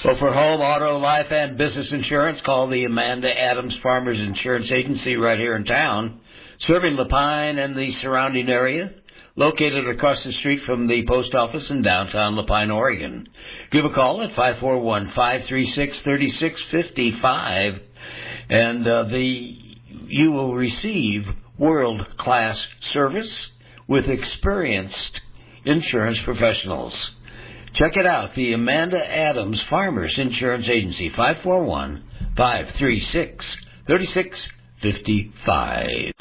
So for home, auto, life, and business insurance, call the Amanda Adams Farmers Insurance Agency right here in town, serving Lapine and the surrounding area, located across the street from the post office in downtown Lapine, Oregon. Give a call at 541-536-3655, and you will receive world-class service with experienced insurance professionals. Check it out, the Amanda Adams Farmers Insurance Agency, 541-536-3655.